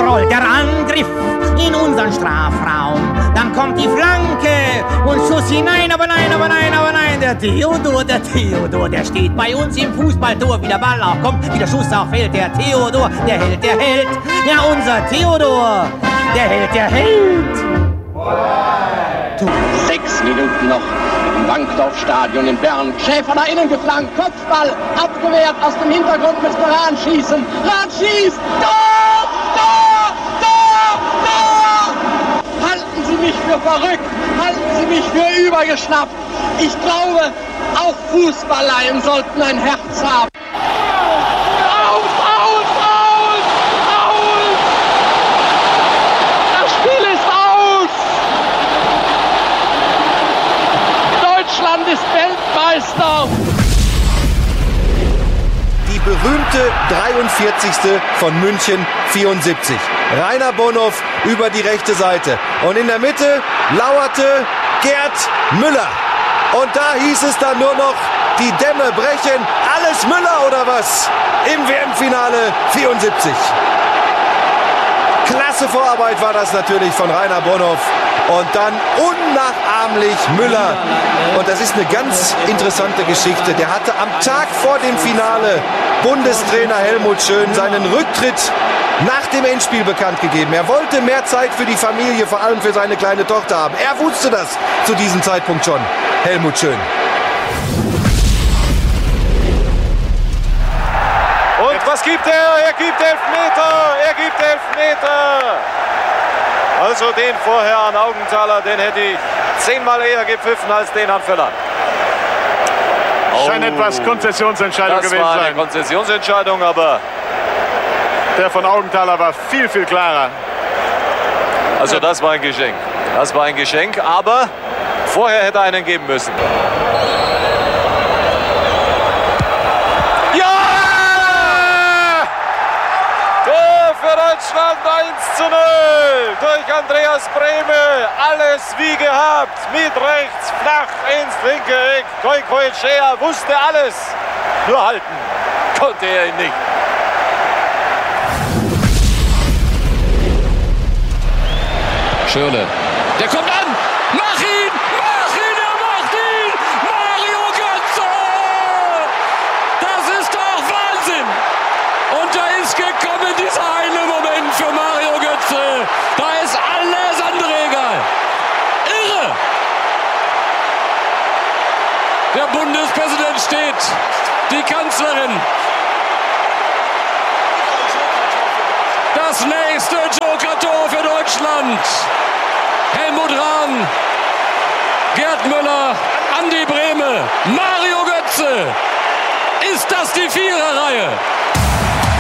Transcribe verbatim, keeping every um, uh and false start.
rollt der Angriff in unseren Strafraum. Dann kommt die Flanke und Schuss hinein, aber nein, aber nein, aber nein. Der Theodor, der Theodor, der steht bei uns im Fußballtor. Wie der Ball auch kommt, wie der Schuss auch fällt. Der Theodor, der Held, der Held. Ja, unser Theodor, der Held, der Held. Sechs Minuten noch im Wankdorf-Stadion in Bern. Schäfer nach innen geflankt, Kopfball abgewehrt, aus dem Hintergrund müsste Rahn schießen. Rahn schießt, Tor, Tor, Tor, Tor! Halten Sie mich für verrückt, halten Sie mich für übergeschnappt. Ich glaube, auch Fußballleien sollten ein Herz haben. Deutschland ist Weltmeister! Die berühmte dreiundvierzigste von München vierundsiebzig. Rainer Bonhoff über die rechte Seite. Und in der Mitte lauerte Gerd Müller. Und da hieß es dann nur noch, die Dämme brechen. Alles Müller oder was? Im W M-Finale vierundsiebzig. Klasse Vorarbeit war das natürlich von Rainer Bonhoff. Und dann unnachahmlich Müller. Und das ist eine ganz interessante Geschichte. Der hatte am Tag vor dem Finale Bundestrainer Helmut Schön seinen Rücktritt nach dem Endspiel bekannt gegeben. Er wollte mehr Zeit für die Familie, vor allem für seine kleine Tochter haben. Er wusste das zu diesem Zeitpunkt schon, Helmut Schön. Und was gibt er? Er gibt Elfmeter! Er gibt Elfmeter! Also den vorher an Augenthaler, den hätte ich zehnmal eher gepfiffen als den an Völler. Scheint etwas Konzessionsentscheidung gewesen Das war eine sein. Konzessionsentscheidung, aber Der von Augenthaler war viel, viel klarer. also das war ein Geschenk. Das war ein Geschenk, aber vorher hätte er einen geben müssen. Für Deutschland eins zu null durch Andreas Brehme. Alles wie gehabt. Mit rechts flach ins linke Eck. Goicoechea wusste alles. Nur halten konnte er ihn nicht. Schürrle. Der kommt an. Mach ihn! Mach ihn! Er macht ihn! Mario Götze! Das ist doch Wahnsinn! Und da ist gekommen dieser eine Moment für Mario Götze. Da ist alles andere egal. Irre! Der Bundespräsident steht. Die Kanzlerin. Das nächste Joker-Tor für Deutschland. Helmut Rahn, Gerd Müller, Andi Brehme, Mario Götze. Ist das die Viererreihe?